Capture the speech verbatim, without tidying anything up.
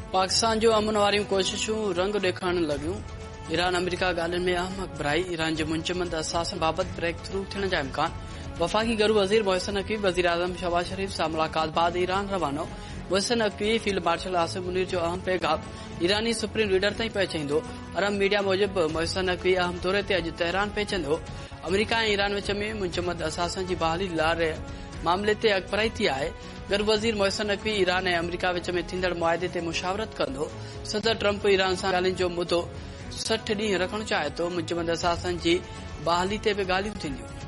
पाकिस्तान जो अमन वारियूं कोशिशूं रंग ॾेखारण लॻियूं। ईरान अमेरिका ॻाल्हियुनि में अहम अखबराई। ईरान जे मुंजमद असासनि बाबति ब्रेक थ्रू थियण जा इम्कान। वफ़ाक़ी घरू वज़ीर मोहसिन नक़वी वज़ीर आज़म शहबाज शरीफ सां मुलाक़ात बाद Iran रवानो। Mohsin Naqvi field marshal Asim Munir जो अहम पैगाम ईरानी सुप्रीम लीडर ताईं पहुचाईंदो। अरब मीडिया मूजिबि मोहसिन नक़वी अहम दौरे ते अॼु तेहरान पहुचंदो। अमेरिका ऐं ईरान विच में मुंजमद असासनि जी बहाली लाइ मामले ते अखबराई थी आहे। घरू वज़ीर मोहसिन नक़वी ईरान ऐं अमेरिका विच में थींदड़ मुआदे ते मुशावरत कंदो। सदर ट्रंप ईरान सां ॻाल्हियुनि जो मुदो सठ ॾींहं रखणु चाहे थो। मुंजमद असासनि जी बहाली ते बि ॻाल्हियूं थींदियूं।